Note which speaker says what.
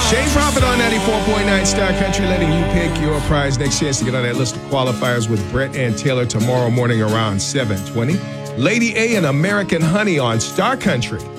Speaker 1: Shane Prophet on 94.9 Star Country, letting you pick your prize. Next chance to get on that list of qualifiers with Brett and Taylor tomorrow morning around 7:20. Lady A and American Honey on Star Country.